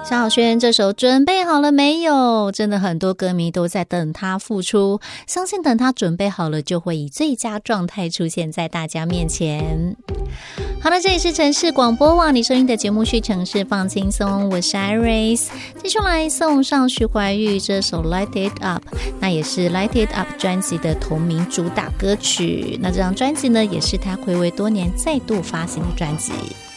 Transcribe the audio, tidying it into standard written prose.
萧亚轩这首准备好了没有？真的很多歌迷都在等他复出，相信等他准备好了，就会以最佳状态出现在大家面前。好了，这里是城市广播网，你收听的节目是城市放轻松，我是 Iris， 继续来送上徐怀钰这首 Light It Up， 那也是 Light It Up 专辑的同名主打歌曲。那这张专辑呢，也是他睽违多年再度发行的专辑。